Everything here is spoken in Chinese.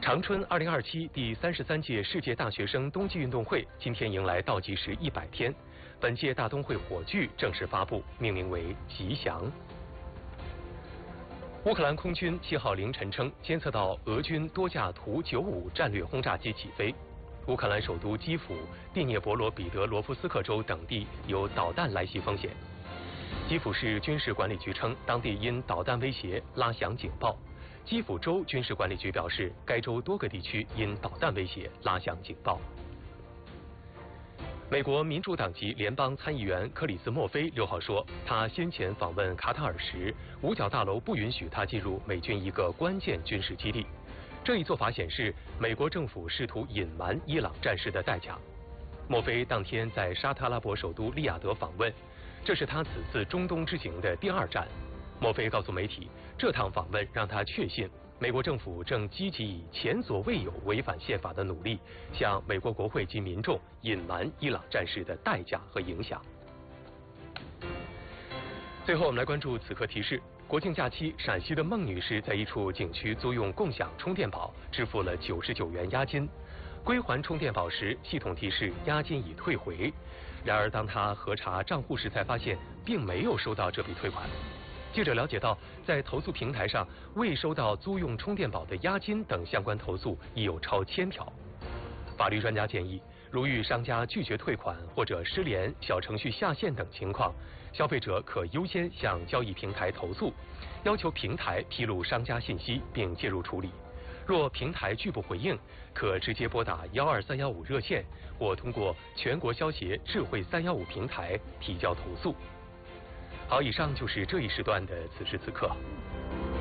长春2027第33届世界大学生冬季运动会今天迎来倒计时100天，本届大冬会火炬正式发布，命名为“吉祥”。乌克兰空军7号凌晨称，监测到俄军多架图95战略轰炸机起飞，乌克兰首都基辅、第聂伯罗彼得罗夫斯克州等地有导弹来袭风险。基辅市军事管理局称，当地因导弹威胁拉响警报。基辅州军事管理局表示，该州多个地区因导弹威胁拉响警报。美国民主党籍联邦参议员克里斯·墨菲6号说，他先前访问卡塔尔时，五角大楼不允许他进入美军一个关键军事基地。这一做法显示，美国政府试图隐瞒伊朗战事的代价。墨菲当天在沙特阿拉伯首都利雅得访问，这是他此次中东之行的第2站。墨菲告诉媒体，这趟访问让他确信，美国政府正积极以前所未有违反宪法的努力，向美国国会及民众隐瞒伊朗战事的代价和影响。最后，我们来关注此刻提示：国庆假期，陕西的孟女士在一处景区租用共享充电宝，支付了99元押金。归还充电宝时，系统提示押金已退回。然而，当她核查账户时，才发现并没有收到这笔退款。记者了解到，在投诉平台上，未收到租用充电宝的押金等相关投诉已有超1000条。法律专家建议，如遇商家拒绝退款或者失联、小程序下线等情况，消费者可优先向交易平台投诉，要求平台披露商家信息并介入处理。若平台拒不回应，可直接拨打12315热线，或通过全国消协智慧315平台提交投诉。好，以上就是这一时段的此时此刻。